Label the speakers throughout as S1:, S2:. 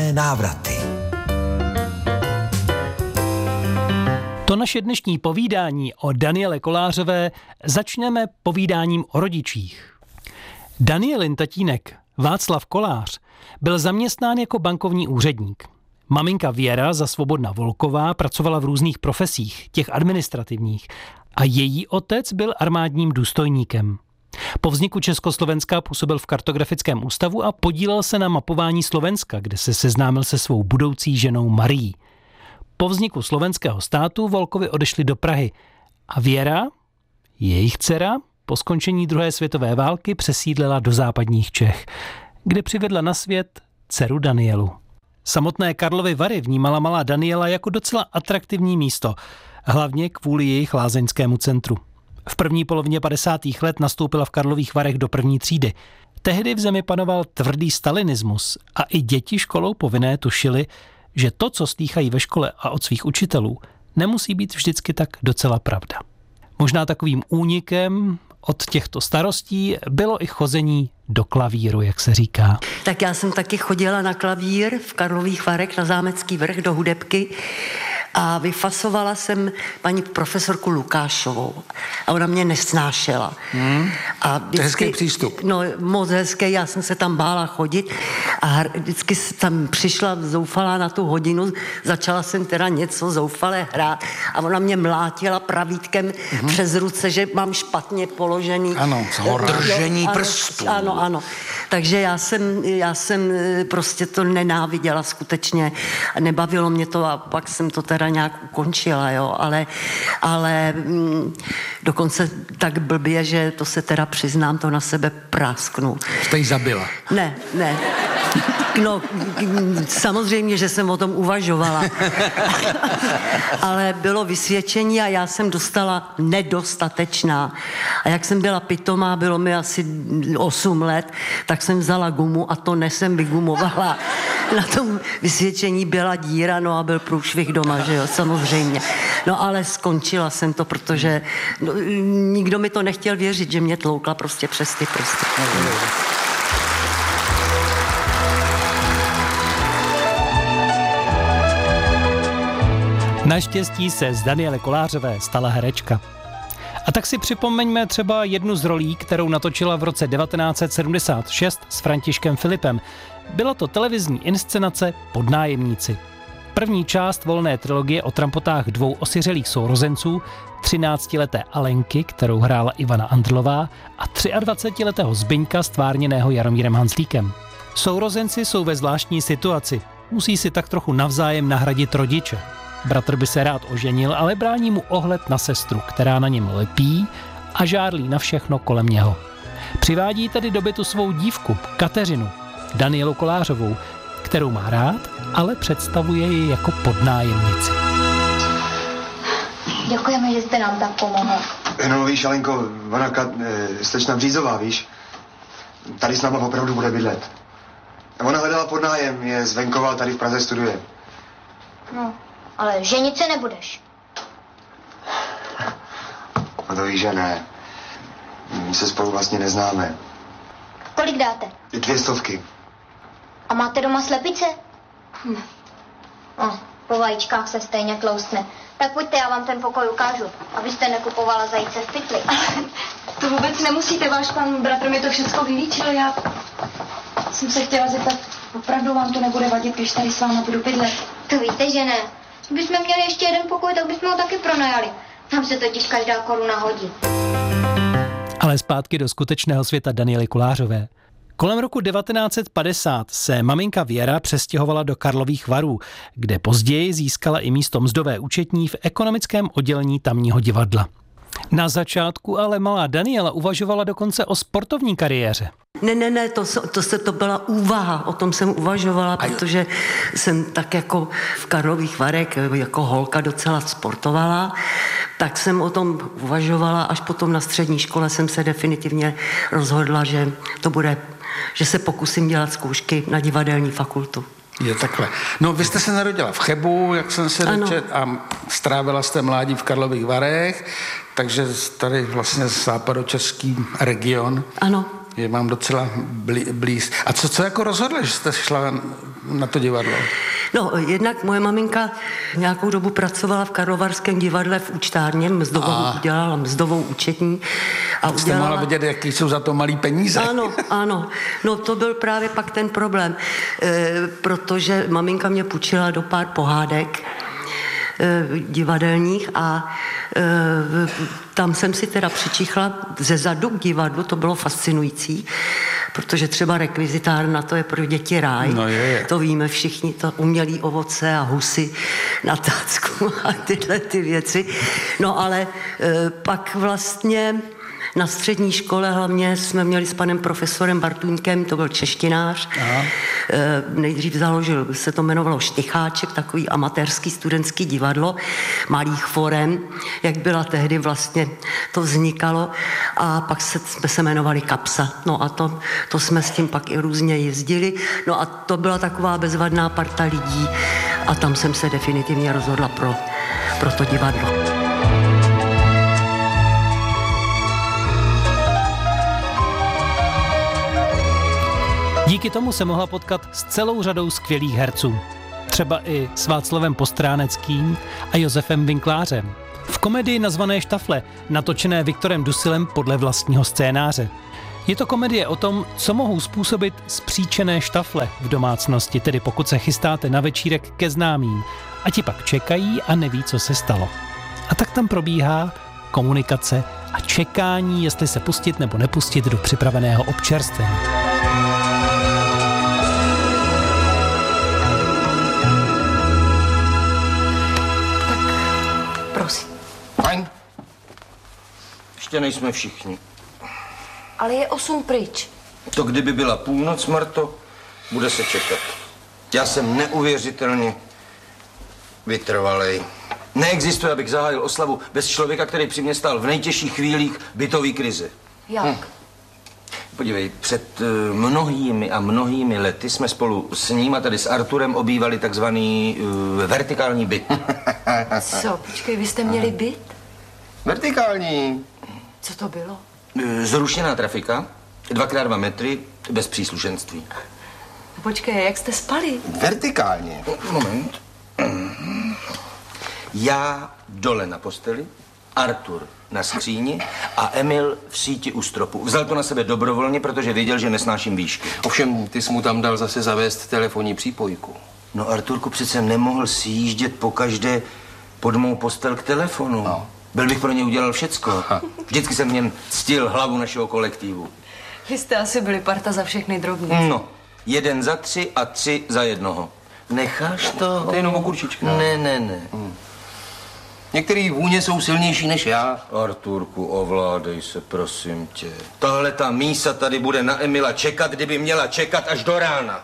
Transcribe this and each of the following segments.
S1: Vzácné návraty.
S2: To naše dnešní povídání o Daniele Kolářové začneme povídáním o rodičích. Danielin tatínek, Václav Kolář, byl zaměstnán jako bankovní úředník. Maminka Věra za Svobodna Volková pracovala v různých profesích, těch administrativních, a její otec byl armádním důstojníkem. Po vzniku Československa působil v kartografickém ústavu a podílel se na mapování Slovenska, kde se seznámil se svou budoucí ženou Marií. Po vzniku slovenského státu Volkovi odešli do Prahy a Věra, jejich dcera, po skončení druhé světové války přesídlila do západních Čech, kde přivedla na svět dceru Danielu. Samotné Karlovy Vary vnímala malá Daniela jako docela atraktivní místo, hlavně kvůli jejich lázeňskému centru. V první polovině 50. let nastoupila v Karlových Varech do první třídy. Tehdy v zemi panoval tvrdý stalinismus a i děti školou povinné tušily, že to, co slýchají ve škole a od svých učitelů, nemusí být vždycky tak docela pravda. Možná takovým únikem od těchto starostí bylo i chození do klavíru, jak se říká.
S3: Tak já jsem taky chodila na klavír v Karlových Varech na Zámecký vrch do hudebky a vyfasovala jsem paní profesorku Lukášovou a ona mě nesnášela. A vždycky,
S4: hezký přístup.
S3: No, moc hezký, já jsem se tam bála chodit a vždycky tam přišla zoufalá na tu hodinu, začala jsem teda něco zoufale hrát a ona mě mlátila pravítkem přes ruce, že mám špatně položený.
S4: Ano, držení prstů.
S3: Ano. Takže já jsem prostě to nenáviděla skutečně. Nebavilo mě to a pak jsem to teda nějak ukončila, jo. Ale dokonce tak blbě, že to se teda přiznám, to na sebe prásknu.
S4: Jste jí zabila?
S3: Ne. No, samozřejmě, že jsem o tom uvažovala. Ale bylo vysvědčení a já jsem dostala nedostatečná. A jak jsem byla pitomá, bylo mi asi 8 let, tak jsem vzala gumu a to nesem vygumovala. Na tom vysvědčení byla díra, no a byl průšvih doma, že jo, samozřejmě. No ale skončila jsem to, protože nikdo mi to nechtěl věřit, že mě tloukla prostě přes ty prsty.
S2: Naštěstí se z Daniely Kolářové stala herečka. A tak si připomeňme třeba jednu z rolí, kterou natočila v roce 1976 s Františkem Filipem. Byla to televizní inscenace Podnájemníci. První část volné trilogie o trampotách dvou osiřelých sourozenců, 13leté Alenky, kterou hrála Ivana Andrlová, a 23letého Zbyňka, stvárněného Jaromírem Hanzlíkem. Sourozenci jsou ve zvláštní situaci. Musí si tak trochu navzájem nahradit rodiče. Bratr by se rád oženil, ale brání mu ohled na sestru, která na něm lepí a žárlí na všechno kolem něho. Přivádí tedy do bytu svou dívku, Kateřinu, Danielu Kolářovou, kterou má rád, ale představuje ji jako podnájemnici.
S5: Děkujeme, že jste nám tak pomohl.
S6: No víš, Alenko, ona slečna Břízová, víš, tady s náma opravdu bude bydlet. Ona hledala podnájem, je z venkova, tady v Praze studuje.
S5: No, ale ženit se nebudeš.
S6: No to víš, že ne. My se spolu vlastně neznáme.
S5: Kolik dáte?
S6: 200.
S5: A máte doma slepice? No, po vajíčkách se stejně tloustne. Tak pojďte, já vám ten pokoj ukážu, abyste nekupovala zajíce v pytli.
S7: To vůbec nemusíte, váš pan bratr mi to všechno vylíčil. Já jsem se chtěla zeptat, opravdu vám to nebude vadit, když tady s váma budu bydlet?
S5: To víte, že ne. Kdybychom měli ještě jeden pokoj, tak bychom ho taky pronajali. Tam se totiž každá koruna hodí.
S2: Ale zpátky do skutečného světa Daniely Kolářové. Kolem roku 1950 se maminka Věra přestěhovala do Karlových Varů, kde později získala i místo mzdové účetní v ekonomickém oddělení tamního divadla. Na začátku ale malá Daniela uvažovala dokonce o sportovní kariéře.
S3: Ne, to byla úvaha, o tom jsem uvažovala, protože jsem tak jako v Karlových Varech jako holka docela sportovala, tak jsem o tom uvažovala, až potom na střední škole jsem se definitivně rozhodla, že to bude, že se pokusím dělat zkoušky na divadelní fakultu.
S4: Je takhle. No, vy jste se narodila v Chebu, jak jsem se dočet, a strávila jste mládí v Karlových Varech, takže tady vlastně západočeský region.
S3: Ano.
S4: Je mám docela blíz. A co jako rozhodla, že jste šla na to divadlo?
S3: No, jednak moje maminka nějakou dobu pracovala v Karlovarském divadle v účtárně, dělala mzdovou účetní. A
S4: jste mohla vidět, jaký jsou za to malý peníze.
S3: Ano. No to byl právě pak ten problém, protože maminka mě půjčila do pár pohádek divadelních a tam jsem si teda přičichla ze zadu k divadlu, to bylo fascinující, protože třeba rekvizitárna, to je pro děti ráj,
S4: no je.
S3: To víme všichni, to umělý ovoce a husy na tácku a tyhle ty věci. No ale pak vlastně na střední škole hlavně jsme měli s panem profesorem Bartuňkem, to byl češtinář. Nejdřív založil, se to jmenovalo Štycháček, takový amatérský studentský divadlo malých forem, jak byla tehdy vlastně to vznikalo. A pak jsme se jmenovali Kapsa. No a to jsme s tím pak i různě jezdili. No a to byla taková bezvadná parta lidí a tam jsem se definitivně rozhodla pro to divadlo.
S2: Díky tomu se mohla potkat s celou řadou skvělých herců. Třeba i s Václavem Postráneckým a Josefem Winklářem. V komedii nazvané Štafle, natočené Viktorem Dusilem podle vlastního scénáře. Je to komedie o tom, co mohou způsobit spříčené štafle v domácnosti, tedy pokud se chystáte na večírek ke známým a ti pak čekají a neví, co se stalo. A tak tam probíhá komunikace a čekání, jestli se pustit nebo nepustit do připraveného občerstvení.
S3: Prosím.
S1: Fajn. Ještě nejsme všichni.
S7: Ale je 8 pryč.
S1: To kdyby byla půlnoc, Marto, bude se čekat. Já jsem neuvěřitelně vytrvalej. Neexistuje, abych zahájil oslavu bez člověka, který při mě stál v nejtěžších chvílích bytové krize.
S7: Jak?
S1: Podívej, před mnohými a mnohými lety jsme spolu s ním a tady s Arturem obývali takzvaný vertikální byt.
S7: Co? Počkej, vy jste měli byt?
S1: Vertikální.
S7: Co to bylo?
S1: Zrušená trafika, 2x2 metry, bez příslušenství.
S7: Počkej, jak jste spali?
S1: Vertikálně. Moment. Já dole na posteli, Artur na skříni a Emil v síti u stropu. Vzal to na sebe dobrovolně, protože věděl, že nesnáším výšky.
S8: Ovšem, ty jsi mu tam dal zase zavést telefonní přípojku.
S1: No, Arturku, přece nemohl sjíždět pokaždé pod mou postel k telefonu. No. Byl bych pro ně udělal všecko. Vždycky jsem v něm ctil hlavu našeho kolektivu.
S7: Vy jste asi byli parta za všechny drobnice.
S1: No, 1 za 3 a 3 za 1. Necháš to?
S8: To je jenom okurčička.
S1: Ne.
S8: Některý vůně jsou silnější než já.
S1: Arturku, ovládej se, prosím tě. Tahle ta mísa tady bude na Emila čekat, kdyby měla čekat až do rána.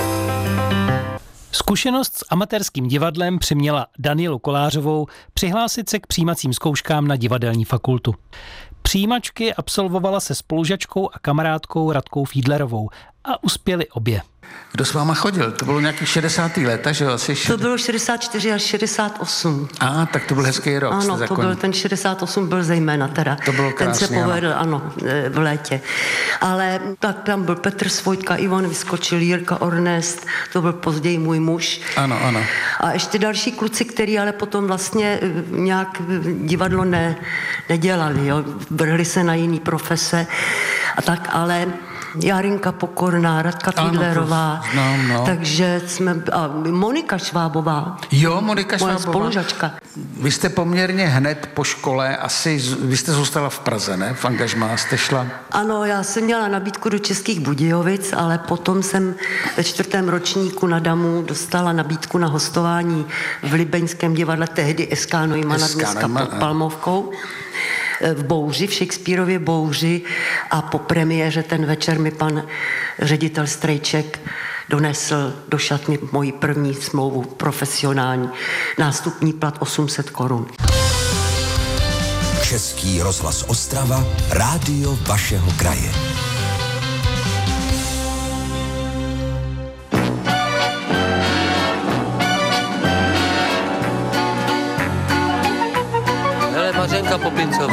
S2: Zkušenost s amatérským divadlem přiměla Danielu Kolářovou přihlásit se k přijímacím zkouškám na divadelní fakultu. Přijímačky absolvovala se spolužačkou a kamarádkou Radkou Fiedlerovou a uspěli obě.
S4: Kdo s váma chodil? To bylo nějaký 60. let, že jo?
S3: To bylo 64 až 68.
S4: Tak to byl hezký rok.
S3: Ano, to byl ten 68, byl zejména teda.
S4: To bylo krásný,
S3: ten se povedl, ano, v létě. Ale tak tam byl Petr Svojtka, Ivan Vyskočil, Jirka Ornest, to byl později můj muž.
S4: Ano.
S3: A ještě další kluci, který ale potom vlastně nějak divadlo nedělali, jo? Vrhli se na jiný profese a tak, ale Járinka Pokorná, Radka Fiedlerová, takže jsme, a Monika Švábová.
S4: Jo, Monika
S3: Moja
S4: Švábová.
S3: spolužačka.
S4: Vy jste poměrně hned po škole, vy jste zůstala v Praze, ne? V angažmá jste šla?
S3: Ano, já jsem měla nabídku do Českých Budějovic, ale potom jsem ve 4. ročníku na Damu dostala nabídku na hostování v Libeňském divadle, tehdy SK Neumana, dneska pod Palmovkou. V Bouři, v Shakespeareově Bouři a po premiéře ten večer mi pan ředitel Strejček donesl do šatny moji první smlouvu profesionální. Nástupní plat 800 korun.
S9: Český rozhlas Ostrava, rádio vašeho kraje.
S8: Hele, Mařenka Popincová.